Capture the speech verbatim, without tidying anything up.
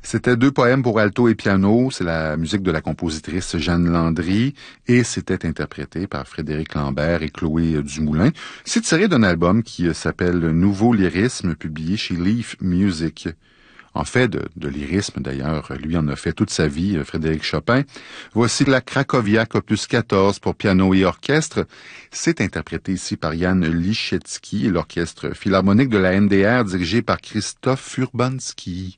C'était deux poèmes pour alto et piano. C'est la musique de la compositrice Jeanne Landry et c'était interprété par Frédéric Lambert et Chloé Dumoulin. C'est tiré d'un album qui s'appelle Nouveau lyrisme, publié chez Leaf Music. En fait, de, de lyrisme d'ailleurs, lui en a fait toute sa vie, Frédéric Chopin. Voici la Krakowiak opus quatorze pour piano et orchestre. C'est interprété ici par Jan Liszewski et l'orchestre philharmonique de la N D R dirigé par Christophe Urbanski.